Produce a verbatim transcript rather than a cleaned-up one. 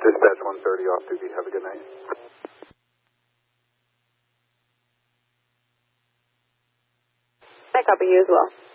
Dispatch one thirty off duty. Have a good night. I copy you as well.